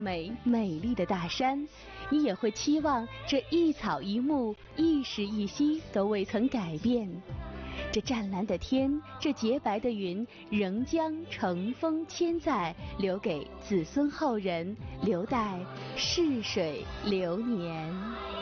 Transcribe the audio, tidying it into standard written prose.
美丽的大山，你也会期望这一草一木、一时一息都未曾改变。这湛蓝的天，这洁白的云，仍将乘风千载，留给子孙后人，留待逝水流年。